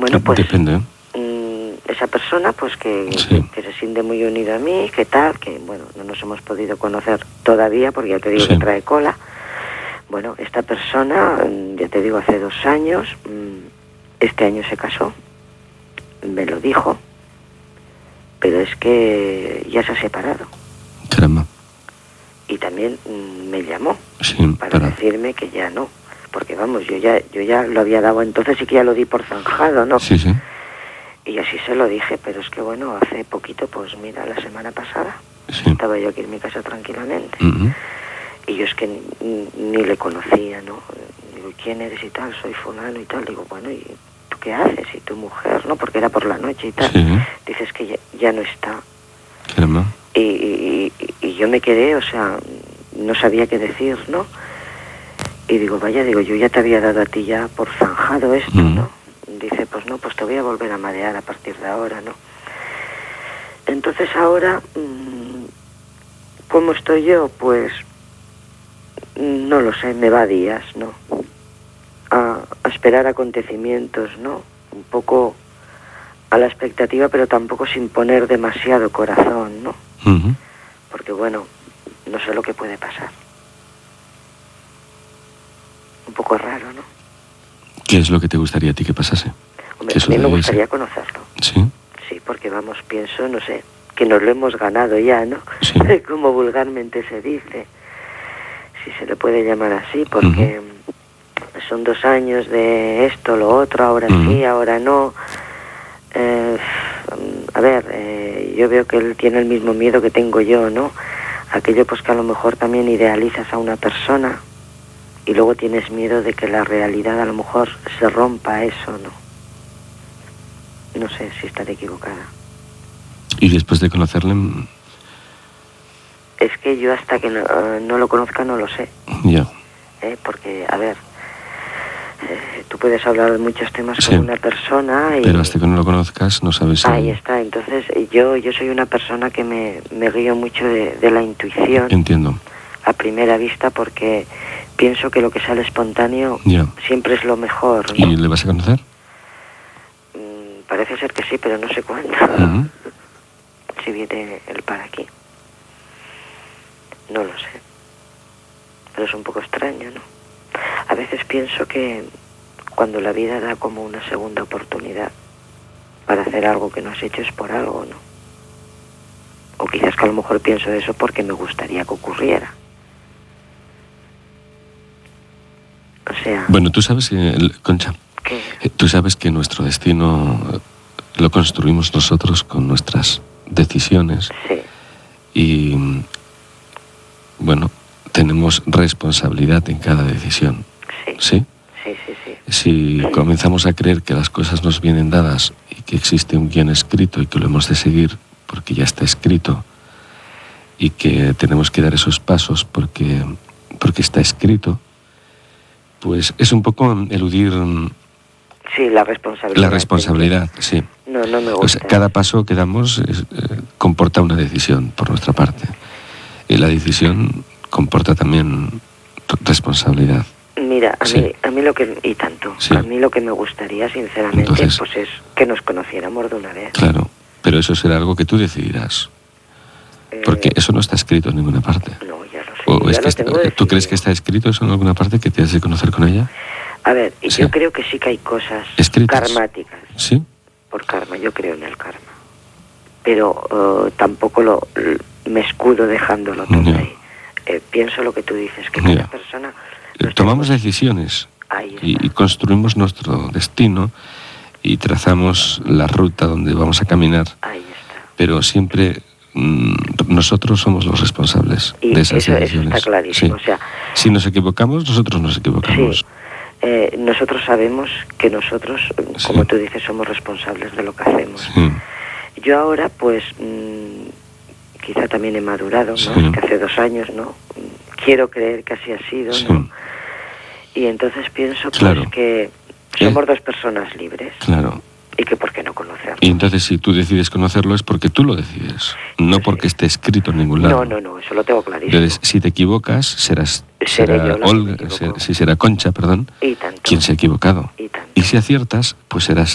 Bueno, pues depende. Esa persona, pues que se siente muy unida a mí, que tal, que bueno, no nos hemos podido conocer todavía, porque ya te digo que trae cola. Bueno, esta persona, ya te digo, hace 2 años, este año se casó, me lo dijo, pero es que ya se ha separado. Caramba. Y también me llamó para decirme que ya no, porque vamos, yo ya lo había dado, entonces sí que ya lo di por zanjado, ¿no? Sí. Y así se lo dije, pero es que bueno, hace poquito, pues mira, la semana pasada, estaba yo aquí en mi casa tranquilamente, y yo es que ni le conocía, ¿no? Digo, ¿quién eres y tal? Soy fulano y tal. Digo, bueno, ¿y tú qué haces? ¿Y tu mujer? ¿No? Porque era por la noche y tal. Dices que ya no está. Caramba. Y yo me quedé, o sea, no sabía qué decir, ¿no? Y digo, vaya, digo, yo ya te había dado a ti ya por zanjado esto, ¿no? Dice, pues no, pues te voy a volver a marear a partir de ahora, ¿no? Entonces ahora, ¿cómo estoy yo? Pues no lo sé, me va días, ¿no? A esperar acontecimientos, ¿no? Un poco a la expectativa, pero tampoco sin poner demasiado corazón, ¿no? Porque bueno, no sé lo que puede pasar. Un poco raro, ¿no? ¿Qué es lo que te gustaría a ti que pasase? Hombre, a mí me gustaría conocerlo. ¿Sí? Sí, porque vamos, pienso, no sé, que nos lo hemos ganado ya, ¿no? Sí. Como vulgarmente se dice, si se le puede llamar así, porque son 2 años de esto, lo otro, ahora sí, ahora no. A ver, yo veo que él tiene el mismo miedo que tengo yo, ¿no? Aquello pues que a lo mejor también idealizas a una persona y luego tienes miedo de que la realidad a lo mejor se rompa eso, ¿no? No sé si estaré equivocada. ¿Y después de conocerle? Es que yo hasta que no lo conozca no lo sé. Ya. Porque, a ver, tú puedes hablar de muchos temas con una persona y... Pero hasta que no lo conozcas no sabes si... Ahí está, entonces yo soy una persona que me guío mucho de la intuición. Entiendo. A primera vista, porque pienso que lo que sale espontáneo siempre es lo mejor, ¿no? ¿Y le vas a conocer? Parece ser que sí, pero no sé cuándo. Si viene él para aquí. No lo sé. Pero es un poco extraño, ¿no? A veces pienso que cuando la vida da como una segunda oportunidad para hacer algo que no has hecho es por algo, ¿no? O quizás que a lo mejor pienso eso porque me gustaría que ocurriera. O sea... Bueno, tú sabes, Concha, ¿qué? tú sabes que nuestro destino lo construimos nosotros con nuestras decisiones. Sí. Y, bueno, tenemos responsabilidad en cada decisión. Sí. ¿Sí? Sí. Si comenzamos a creer que las cosas nos vienen dadas y que existe un guión escrito y que lo hemos de seguir porque ya está escrito y que tenemos que dar esos pasos porque está escrito, pues es un poco eludir... Sí, la responsabilidad. La responsabilidad, sí. No me gusta. O sea, cada paso que damos comporta una decisión por nuestra parte. Y la decisión comporta también responsabilidad. Mira, a mí lo que... Y tanto. Sí. A mí lo que me gustaría, sinceramente, entonces, pues es que nos conociéramos de una vez. Claro, pero eso será algo que tú decidirás. Porque eso no está escrito en ninguna parte. No, ya lo sé. ¿O es que tú crees que está escrito eso en alguna parte que te has de conocer con ella? A ver, yo creo que sí que hay cosas escritas, karmáticas. ¿Sí? Por karma, yo creo en el karma. Pero tampoco me escudo dejándolo todo ahí. Pienso lo que tú dices, que cada persona... Tomamos decisiones y construimos nuestro destino y trazamos la ruta donde vamos a caminar. Ahí está. Pero siempre nosotros somos los responsables de esas decisiones. Eso está clarísimo. Sí. O sea, si nos equivocamos, nosotros nos equivocamos. Sí. Nosotros sabemos que nosotros, como tú dices, somos responsables de lo que hacemos. Sí. Yo ahora, pues, quizá también he madurado, ¿no? Que hace 2 años, ¿no? Quiero creer que así ha sido, ¿no? Y entonces pienso pues, que somos 2 personas libres. Claro. Y que por qué no conocerlo. Y entonces si tú decides conocerlo es porque tú lo decides, no porque esté escrito en ningún lado. No, eso lo tengo clarísimo. Entonces, si te equivocas, será Olga, será Concha, perdón, quien se ha equivocado. Y si aciertas, pues serás